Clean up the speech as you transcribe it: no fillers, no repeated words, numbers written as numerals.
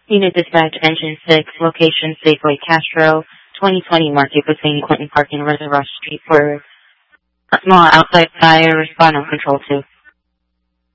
Unit Dispatch Engine 6, location Safeway Castro, 2020 Market between Clinton Park and Reservoir Street for a small outside fire. Respond on Control 2.